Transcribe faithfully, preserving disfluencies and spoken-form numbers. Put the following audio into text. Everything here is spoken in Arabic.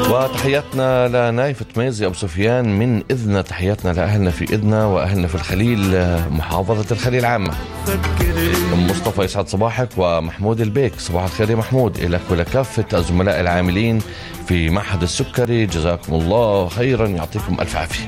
وتحياتنا لنايف تميزي أبو سفيان من إذنة، تحياتنا لأهلنا في إذنة وأهلنا في الخليل، محافظة الخليل عامة. مصطفى يسعد صباحك، ومحمود البيك صباح الخير يا محمود إلك ولكافة الزملاء العاملين في معهد السكري، جزاكم الله خيرا، يعطيكم ألف عافية.